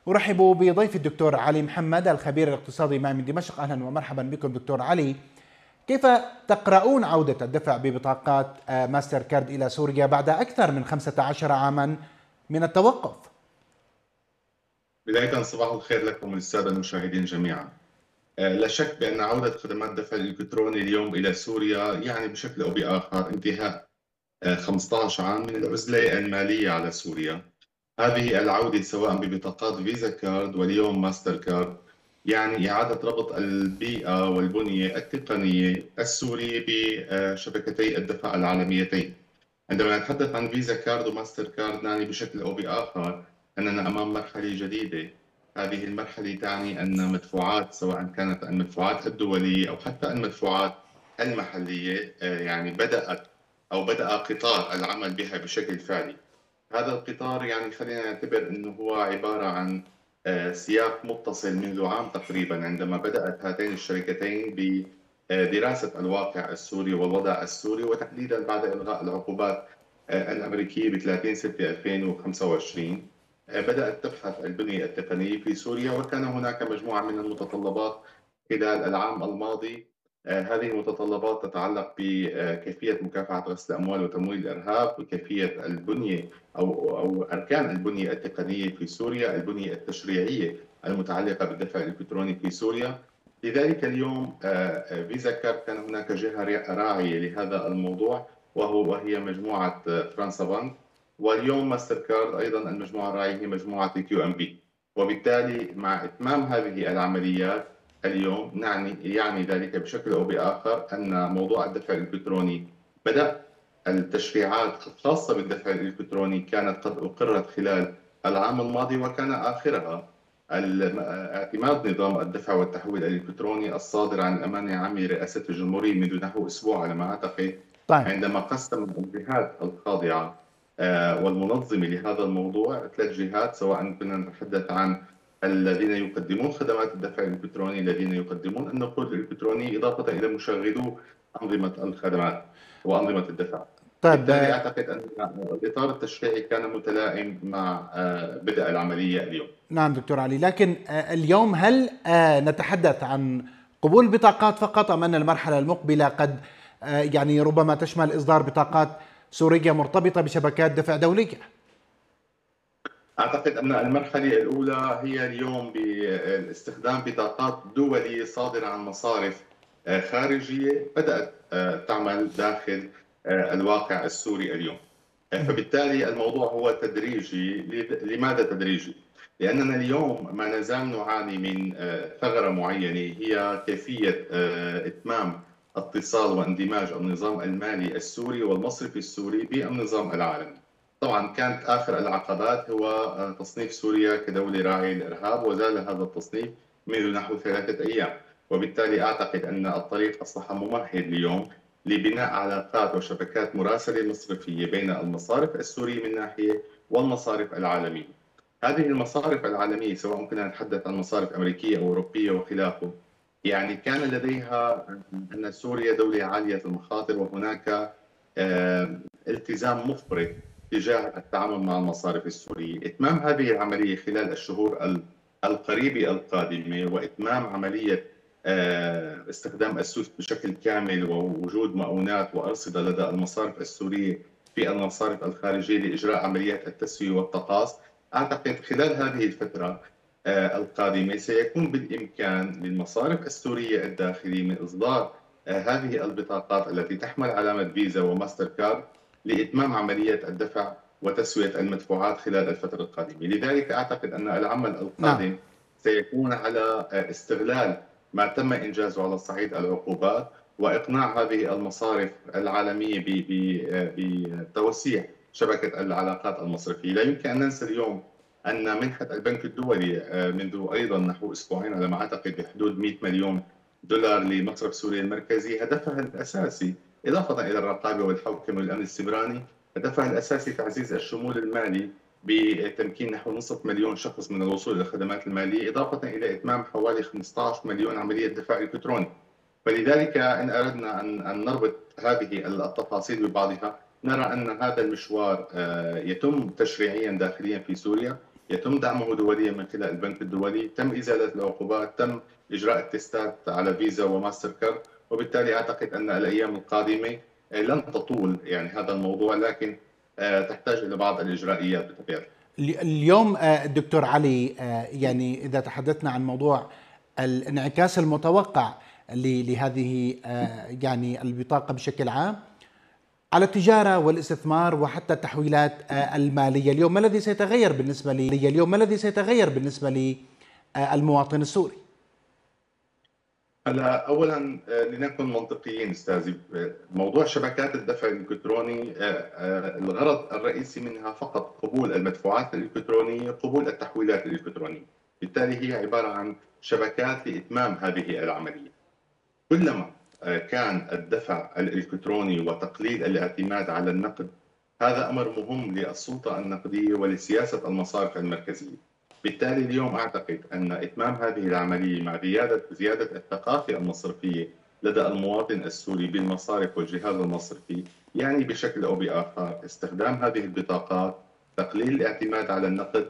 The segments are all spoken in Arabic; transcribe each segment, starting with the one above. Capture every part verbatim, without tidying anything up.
أرحب بضيف الدكتور علي محمد الخبير الاقتصادي معي من دمشق. أهلا ومرحبا بكم دكتور علي. كيف تقرؤون عودة الدفع ببطاقات ماستر كارد إلى سوريا بعد أكثر من خمسة عشر عاما من التوقف؟ بداية صباح الخير لكم وللسادة المشاهدين جميعا. لا شك بأن عودة خدمات الدفع الإلكتروني اليوم إلى سوريا يعني بشكل أو بآخر انتهاء خمسة عشر عام من العزلة المالية على سوريا. هذه العودة سواء ببطاقات فيزا كارد واليوم ماستر كارد يعني إعادة ربط البيئة والبنية التقنية السورية بشبكتي الدفع العالميتين. عندما نتحدث عن فيزا كارد وماستر كارد نعني بشكل أو بآخر أننا أمام مرحلة جديدة. هذه المرحلة تعني أن مدفوعات سواء كانت المدفوعات الدولية أو حتى المدفوعات المحلية يعني بدأت أو بدأ قطار العمل بها بشكل فعلي. هذا القطار يعني خلينا نعتبر أنه هو عبارة عن سياق متصل منذ عام تقريبا، عندما بدأت هاتين الشركتين بدراسة الواقع السوري والوضع السوري، وتحديدا بعد إلغاء العقوبات الأمريكية ب ثلاثين ستة ألفين وخمسة وعشرين بدأت تبحث البنية التقنية في سوريا، وكان هناك مجموعة من المتطلبات خلال العام الماضي. هذه المتطلبات تتعلق بكيفية مكافحة غسل الأموال وتمويل الإرهاب، وكيفية البنية أو أو أركان البنية التقنية في سوريا، البنية التشريعية المتعلقة بالدفع الإلكتروني في سوريا. لذلك اليوم فيزا كارد كان هناك جهة راعية لهذا الموضوع وهو وهي مجموعة فرنسا بنك، واليوم ماستر كارد أيضا المجموعة الراعية هي مجموعة كيو أم بي. وبالتالي مع إتمام هذه العمليات اليوم نعني يعني ذلك بشكل أو بآخر أن موضوع الدفع الإلكتروني بدأ التشريعات الخاصة بالدفع الإلكتروني كانت قد أقرت خلال العام الماضي، وكان آخرها اعتماد نظام الدفع والتحويل الإلكتروني الصادر عن الأمانة العامة لرئاسة الجمهورية منذ نحو أسبوع على ما أعتقد. طيب. عندما قسم الجهات الخاضعة والمنظمة لهذا الموضوع ثلاث جهات، سواء كنا نتحدث عن الذين يقدمون خدمات الدفع الإلكتروني، الذين يقدمون النقود الإلكترونية، إضافة إلى مشغلو أنظمة الخدمات وأنظمة الدفع. طيب. بالتالي أعتقد أن الإطار التشريعي كان متلائم مع بدء العملية اليوم. نعم دكتور علي، لكن اليوم هل نتحدث عن قبول بطاقات فقط أم أن المرحلة المقبلة قد يعني ربما تشمل إصدار بطاقات سورية مرتبطة بشبكات دفع دولية؟ أعتقد أن المرحلة الأولى هي اليوم باستخدام بطاقات دولية صادرة عن مصارف خارجية بدأت تعمل داخل الواقع السوري اليوم. فبالتالي الموضوع هو تدريجي. لماذا تدريجي؟ لأننا اليوم ما نزال نعاني من ثغرة معينة، هي كيفية إتمام اتصال واندماج النظام المالي السوري والمصرفي السوري بالنظام العالمي. طبعا كانت آخر العقبات هو تصنيف سوريا كدولة راعية للإرهاب، وزال هذا التصنيف منذ نحو ثلاثة أيام. وبالتالي أعتقد أن الطريق أصبح ممهد اليوم لبناء علاقات وشبكات مراسلة مصرفية بين المصارف السورية من ناحية والمصارف العالمية. هذه المصارف العالمية سواء كنا نتحدث عن مصارف أمريكية أو أوروبية وخلافه، يعني كان لديها أن سوريا دولة عالية المخاطر، وهناك التزام مفرط تجاه التعامل مع المصارف السورية. إتمام هذه العملية خلال الشهور القريبة القادمة، وإتمام عملية استخدام السويفت بشكل كامل، ووجود مؤونات وأرصدة لدى المصارف السورية في المصارف الخارجية لإجراء عمليات التسوية والتقاص. أعتقد خلال هذه الفترة القادمة سيكون بالإمكان للمصارف السورية الداخلية من إصدار هذه البطاقات التي تحمل علامة فيزا وماستر كارد لإتمام عملية الدفع وتسوية المدفوعات خلال الفترة القادمة. لذلك أعتقد أن العمل القادم نعم. سيكون على استغلال ما تم إنجازه على صعيد العقوبات، وإقناع هذه المصارف العالمية بتوسيع شبكة العلاقات المصرفية. لا يمكن أن ننسى اليوم أن منحة البنك الدولي منذ أيضا نحو أسبوعين على ما أعتقد بحدود مئة مليون دولار لمصرف سوريا المركزي، هدفها الأساسي إضافة إلى الرقابة والحوكمة والأمن السيبراني، هدفها الأساسي تعزيز الشمول المالي بتمكين نحو نصف مليون شخص من الوصول إلى الخدمات المالية، إضافة إلى إتمام حوالي خمسة عشر مليون عملية دفع إلكتروني. فلذلك إن أردنا أن نربط هذه التفاصيل ببعضها، نرى أن هذا المشوار يتم تشريعيا داخليا في سوريا، يتم دعمه دوليا من خلال البنك الدولي، تم إزالة العقوبات، تم إجراء التستات على فيزا وماستر كارد. وبالتالي أعتقد أن الأيام القادمة لن تطول يعني هذا الموضوع، لكن تحتاج إلى بعض الإجرائيات بطبيعة اليوم الدكتور علي، يعني إذا تحدثنا عن موضوع الانعكاس المتوقع لهذه يعني البطاقة بشكل عام على التجارة والاستثمار وحتى التحويلات المالية، اليوم ما الذي سيتغير بالنسبة لي اليوم ما الذي سيتغير بالنسبة للمواطن السوري؟ هلا اولا لنكن منطقيين استاذي، موضوع شبكات الدفع الالكتروني الغرض الرئيسي منها فقط قبول المدفوعات الالكترونيه، قبول التحويلات الالكترونيه، بالتالي هي عباره عن شبكات لاتمام هذه العمليه. كلما كان الدفع الالكتروني وتقليل الاعتماد على النقد، هذا امر مهم للسلطه النقديه ولسياسه المصارف المركزيه. بالتالي اليوم اعتقد ان اتمام هذه العمليه مع زياده زياده الثقافه المصرفيه لدى المواطن السوري بالمصارف والجهاز المصرفي، يعني بشكل او باخر استخدام هذه البطاقات، تقليل الاعتماد على النقد،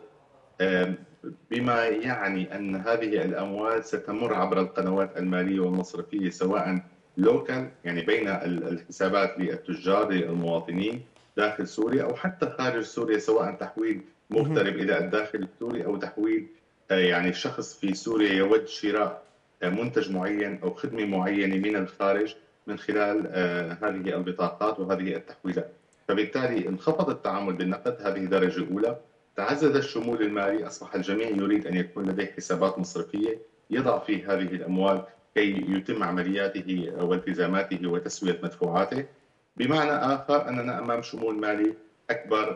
بما يعني أن هذه الأموال ستمر عبر القنوات المالية والمصرفية سواء لوكال يعني بين الحسابات للتجار للمواطنين داخل سوريا أو حتى خارج سوريا، سواء تحويل مغترب إلى الداخل السوري أو تحويل يعني شخص في سوريا يود شراء منتج معين أو خدمة معينة من الخارج من خلال هذه البطاقات وهذه التحويلات. فبالتالي انخفض التعامل بالنقد، هذه درجة أولى. تعزز الشمول المالي، أصبح الجميع يريد أن يكون لديه حسابات مصرفية يضع فيه هذه الأموال كي يتم عملياته والتزاماته وتسوية مدفوعاته. بمعنى آخر أننا أمام شمول مالي أكبر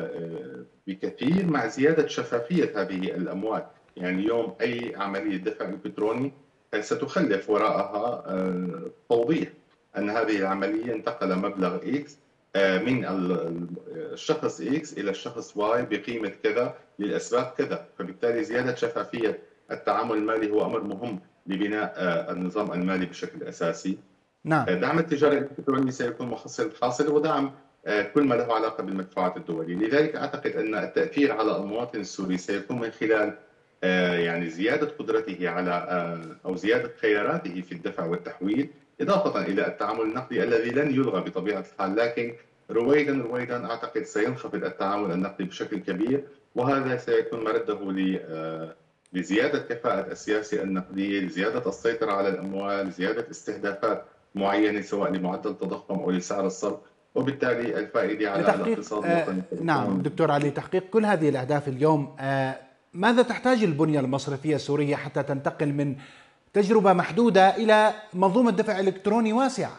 بكثير مع زيادة شفافية هذه الأموال. يعني اليوم أي عملية دفع إلكتروني ستخلف وراءها توضيح أن هذه العملية انتقل مبلغ إكس من الشخص إكس إلى الشخص واي بقيمة كذا للأسباب كذا. فبالتالي زيادة شفافية التعامل المالي هو أمر مهم لبناء النظام المالي بشكل أساسي. نعم. دعم التجارة الإلكترونية سيكون محصل الحاصل، ودعم كل ما له علاقة بالمدفوعات الدولية. لذلك أعتقد أن التأثير على المواطن السوري سيكون من خلال يعني زيادة قدرته على أو زيادة خياراته في الدفع والتحويل، إضافة إلى التعامل النقدي الذي لن يلغى بطبيعة الحال، لكن رويدا رويدا أعتقد سينخفض التعامل النقدي بشكل كبير، وهذا سيكون مرده لزيادة كفاءة السياسة النقدية، لزيادة السيطرة على الأموال، لزيادة استهدافات معينة سواء لمعدل التضخم أو لسعر الصرف، وبالتالي الفائدة على الاقتصاد الوطني. آه نعم دكتور علي، تحقيق كل هذه الأهداف اليوم آه ماذا تحتاج البنية المصرفية السورية حتى تنتقل من تجربة محدودة إلى منظومة دفع إلكتروني واسعة؟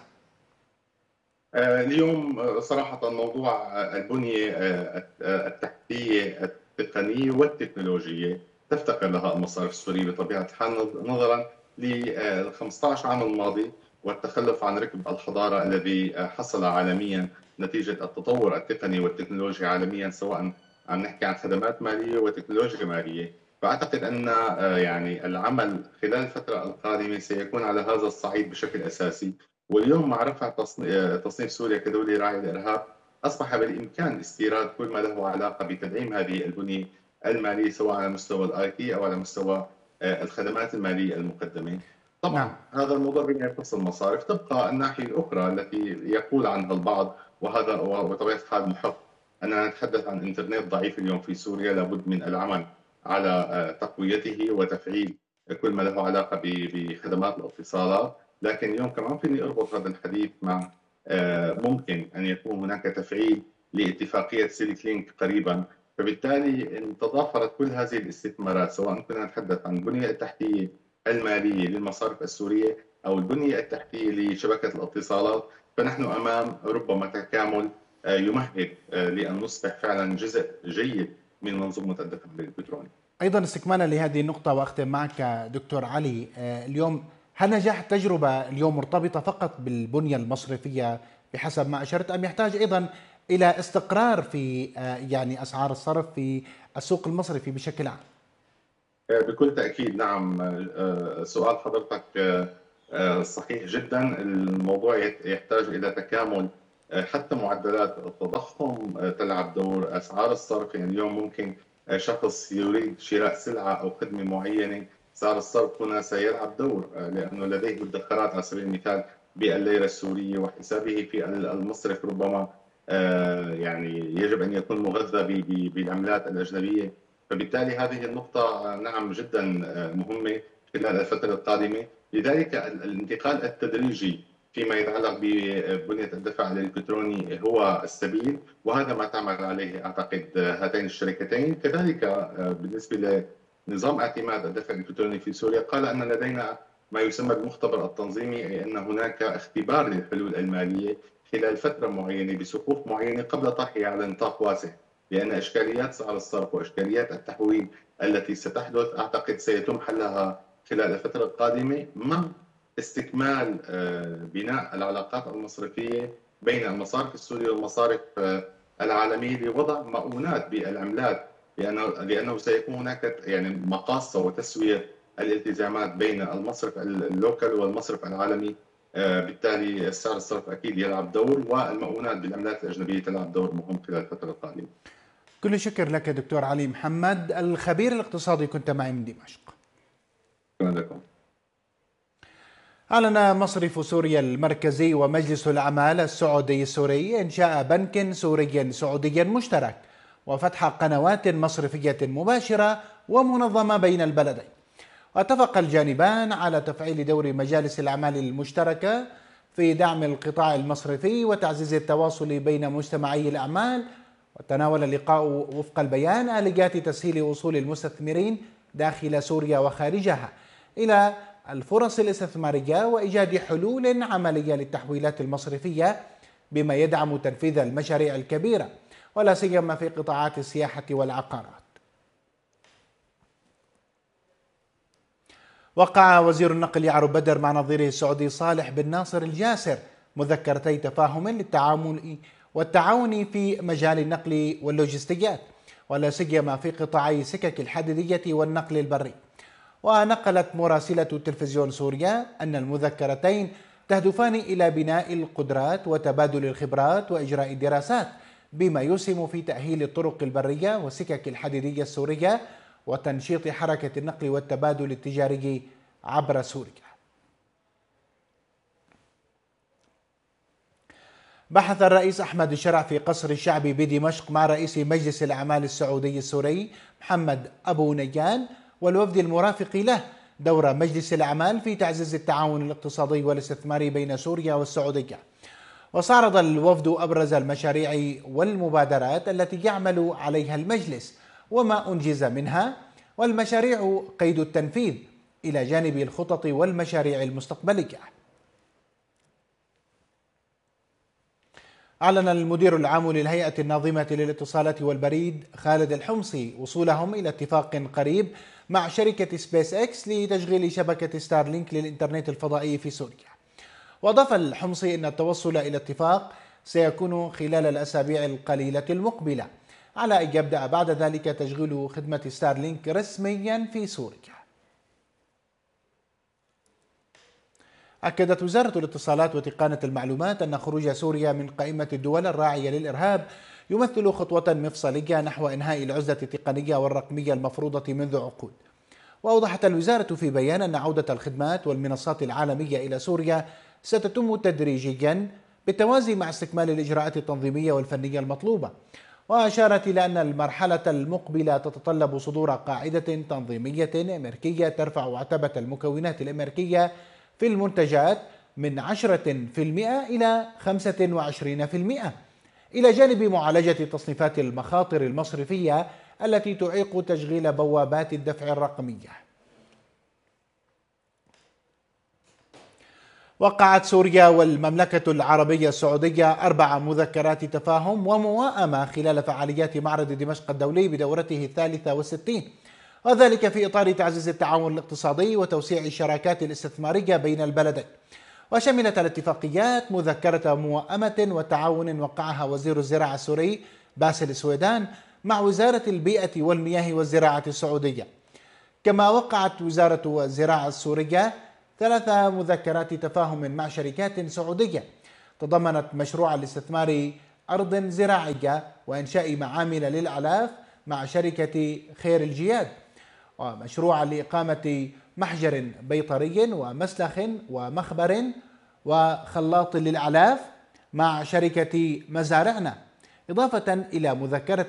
اليوم صراحة موضوع البنية التحتية التقنية والتكنولوجية تفتقر لها المصارف السورية بطبيعة الحال، نظرا لل خمسة عشر عام الماضي والتخلف عن ركب الحضارة الذي حصل عالميا نتيجة التطور التقني والتكنولوجي عالميا، سواء عم نحكي عن خدمات مالية وتكنولوجيا مالية. فأعتقد أن يعني العمل خلال الفترة القادمة سيكون على هذا الصعيد بشكل أساسي. واليوم مع رفع تصنيف سوريا كدولة راعية للإرهاب أصبح بالإمكان استيراد كل ما له علاقة بتدعيم هذه البنية المالية، سواء على مستوى الاي تي أو على مستوى الخدمات المالية المقدمة. طبعا نعم. هذا الموضوع بما يخص المصارف. تبقى الناحية الأخرى التي يقول عنها البعض، وهذا وبطبيعة الحال محق، أننا نتحدث عن إنترنت ضعيف اليوم في سوريا، لابد من العمل على تقويته وتفعيل كل ما له علاقة بخدمات الاتصالات. لكن اليوم كمان فيني اربط هذا الحديث مع ممكن ان يكون هناك تفعيل لاتفاقيه سيليك لينك قريبا. فبالتالي ان تضافرت كل هذه الاستثمارات، سواء كنا نتحدث عن البنيه التحتيه الماليه للمصارف السوريه او البنيه التحتيه لشبكه الاتصالات، فنحن امام ربما تكامل يمهد لان نصبح فعلا جزء جيد من منظومه الدفع الالكتروني. ايضا استكمالا لهذه النقطه واختم معك دكتور علي، اليوم هل نجاح التجربة اليوم مرتبطة فقط بالبنية المصرفية بحسب ما أشرت، أم يحتاج أيضا إلى استقرار في يعني أسعار الصرف في السوق المصرفي بشكل عام؟ بكل تأكيد نعم. سؤال حضرتك صحيح جدا. الموضوع يحتاج إلى تكامل، حتى معدلات التضخم تلعب دور، أسعار الصرف. يعني اليوم ممكن شخص يريد شراء سلعة أو خدمة معينة، سعر الصرف هنا سيلعب دور، لأنه لديه مدخرات على سبيل المثال بالليرة السورية، وحسابه في المصرف ربما يعني يجب أن يكون مغذى بالعملات الأجنبية. فبالتالي هذه النقطة نعم جدا مهمة خلال الفترة القادمة. لذلك الانتقال التدريجي فيما يتعلق ببنية الدفع الإلكتروني هو السبيل، وهذا ما تعمل عليه أعتقد هاتين الشركتين. كذلك بالنسبة لنظام اعتماد الدفع الإلكتروني في سوريا، قال أن لدينا ما يسمى بالمختبر التنظيمي، أي أن هناك اختبار للحلول المالية خلال فترة معينة بسقوف معينة قبل طرحها على نطاق واسع، لأن إشكاليات سعر الصرف وإشكاليات التحويل التي ستحدث أعتقد سيتم حلها خلال الفترة القادمة، مع استكمال بناء العلاقات المصرفية بين المصارف السورية والمصارف العالمية لوضع مؤونات بالعملات، لأنه لأنه سيكون هناك يعني مقاصة وتسوية الالتزامات بين المصرف اللوكال والمصرف العالمي. بالتالي سعر الصرف أكيد يلعب دور، والمؤونات بالعملات الأجنبية تلعب دور مهم خلال الفترة القادمة. كل الشكر لك دكتور علي محمد الخبير الاقتصادي، كنت معي من دمشق. شكرا لكم. أعلن مصرف سوريا المركزي ومجلس الأعمال السعودي السوري إنشاء بنك سوري سعودي مشترك وفتح قنوات مصرفية مباشرة ومنظمة بين البلدين. واتفق الجانبان على تفعيل دور مجالس الأعمال المشتركة في دعم القطاع المصرفي وتعزيز التواصل بين مجتمعي الأعمال. وتناول اللقاء وفق البيان آليات تسهيل وصول المستثمرين داخل سوريا وخارجها إلى الفرص الاستثمارية وإيجاد حلول عملية للتحويلات المصرفية، بما يدعم تنفيذ المشاريع الكبيرة ولا سيما في قطاعات السياحة والعقارات. وقع وزير النقل يعرب بدر مع نظيره السعودي صالح بن ناصر الجاسر مذكرتي تفاهم للتعامل والتعاون في مجال النقل واللوجستيات، ولا سيما في قطاعي سكك الحديدية والنقل البري. ونقلت مراسلة تلفزيون سوريا أن المذكرتين تهدفان إلى بناء القدرات وتبادل الخبرات وإجراء دراسات بما يسهم في تأهيل الطرق البرية والسكك الحديدية السورية وتنشيط حركة النقل والتبادل التجاري عبر سوريا. بحث الرئيس أحمد الشرع في قصر الشعب بدمشق مع رئيس مجلس الأعمال السعودي السوري محمد أبو نيان والوفد المرافق له دور مجلس الأعمال في تعزيز التعاون الاقتصادي والاستثماري بين سوريا والسعودية. وستعرض الوفد أبرز المشاريع والمبادرات التي يعمل عليها المجلس وما أنجز منها، والمشاريع قيد التنفيذ إلى جانب الخطط والمشاريع المستقبلية. أعلن المدير العام للهيئة الناظمة للاتصالات والبريد خالد الحمصي وصولهم إلى اتفاق قريب مع شركة سبيس إكس لتشغيل شبكة ستارلينك للإنترنت الفضائي في سوريا. وأضاف الحمصي أن التوصل إلى اتفاق سيكون خلال الأسابيع القليلة المقبلة، على أن يبدأ بعد ذلك تشغيل خدمة ستارلينك رسميا في سوريا. أكدت وزارة الاتصالات وتقنية المعلومات أن خروج سوريا من قائمة الدول الراعية للإرهاب يمثل خطوة مفصلية نحو إنهاء العزلة التقنية والرقمية المفروضة منذ عقود. وأوضحت الوزارة في بيان أن عودة الخدمات والمنصات العالمية إلى سوريا ستتم تدريجيا بالتوازي مع استكمال الإجراءات التنظيمية والفنية المطلوبة. وأشارت إلى أن المرحلة المقبلة تتطلب صدور قاعدة تنظيمية أمريكية ترفع عتبة المكونات الأمريكية في المنتجات من عشرة بالمئة إلى خمسة وعشرين بالمئة، إلى جانب معالجة تصنيفات المخاطر المصرفية التي تعيق تشغيل بوابات الدفع الرقمية. وقعت سوريا والمملكة العربية السعودية أربع مذكرات تفاهم وموائمة خلال فعاليات معرض دمشق الدولي بدورته الثالثة والستين، وذلك في إطار تعزيز التعاون الاقتصادي وتوسيع الشراكات الاستثمارية بين البلدين. وشملت الاتفاقيات مذكرة موائمة وتعاون وقعها وزير الزراعة السوري باسل السويدان مع وزارة البيئة والمياه والزراعة السعودية. كما وقعت وزارة الزراعة السورية ثلاث مذكرات تفاهم مع شركات سعودية تضمنت مشروع الاستثمار أرض زراعية وإنشاء معامل للأعلاف مع شركة خير الجياد، ومشروعا لإقامة محجر بيطري ومسلخ ومخبر وخلاط للأعلاف مع شركة مزارعنا، إضافة إلى مذكرة